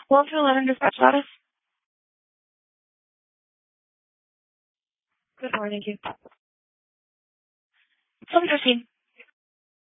Welcome to 11 Dispatch Lattice. Good morning, you. Let me proceed.